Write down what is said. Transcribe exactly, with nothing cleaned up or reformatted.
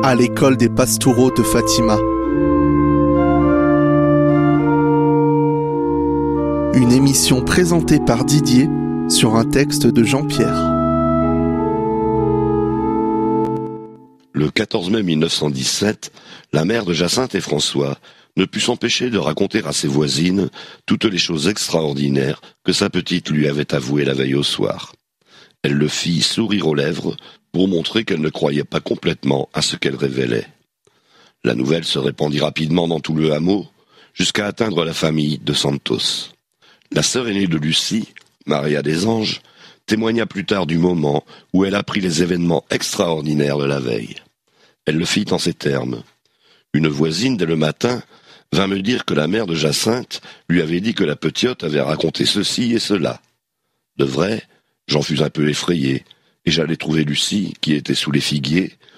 à l'école des Pastoureaux de Fatima. Une émission présentée par Didier sur un texte de Jean-Pierre. Le quatorze mai mille neuf cent dix-sept, la mère de Jacinthe et François ne put s'empêcher de raconter à ses voisines toutes les choses extraordinaires que sa petite lui avait avouées la veille au soir. Elle le fit sourire aux lèvres pour montrer qu'elle ne croyait pas complètement à ce qu'elle révélait. La nouvelle se répandit rapidement dans tout le hameau, jusqu'à atteindre la famille de Santos. La sœur aînée de Lucie, Maria des Anges, témoigna plus tard du moment où elle apprit les événements extraordinaires de la veille. Elle le fit en ces termes. Une voisine, dès le matin, vint me dire que la mère de Jacinthe lui avait dit que la petite avait raconté ceci et cela. De vrai, j'en fus un peu effrayé, et j'allai trouver Lucie, qui était sous les figuiers,